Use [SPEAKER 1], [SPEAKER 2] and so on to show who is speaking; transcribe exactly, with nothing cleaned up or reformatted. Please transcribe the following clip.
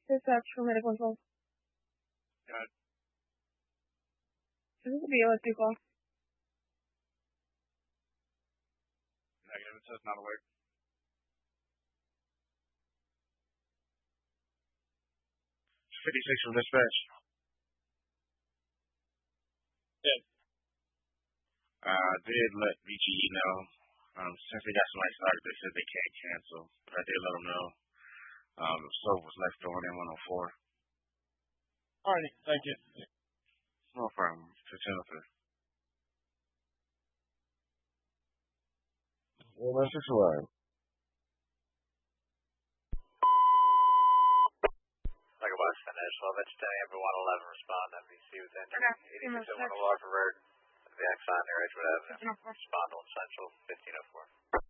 [SPEAKER 1] Dispatch for medical control.
[SPEAKER 2] Got it.
[SPEAKER 1] This is the B O S D call.
[SPEAKER 2] Negative. It says not awake. fifty-six from dispatch.
[SPEAKER 3] Yeah.
[SPEAKER 2] Uh, I did let B G E know. Um, since they got somebody started, they said they can't cancel. But I did let them know. Um, the stove was left on in one oh four.
[SPEAKER 3] Alrighty, thank you.
[SPEAKER 2] No problem. fifteen oh three.
[SPEAKER 4] Well, that's just right.
[SPEAKER 5] Like a West Finish, I'll let you ten Amber one eleven respond. M V C with engine eighty-six oh one Walker Road. The Exxon near Edgewood Avenue. Respond on Central fifteen oh four.